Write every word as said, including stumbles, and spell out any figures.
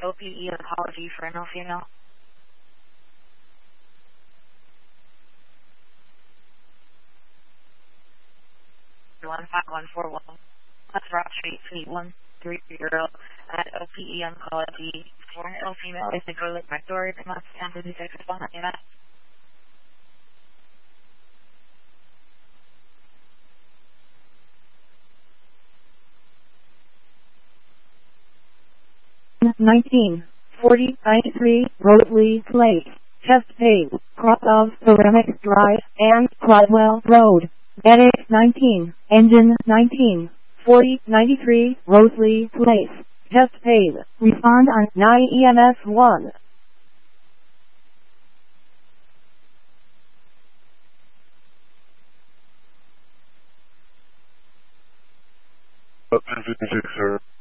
O P E oncology for no female. One five one four one. That's Rock Street, Suite one three zero at O P E oncology for no female. Is the girl at my door? It must come to the six one. You know. nineteen forty ninety-three Roadley Place, Chesapeake, cross of Ceramics Drive and Crodwell Road. Medic nineteen, engine nineteen forty ninety-three Roadley Place, Chesapeake. Respond on nine E M S one. Uh, ten fifty-six, sir.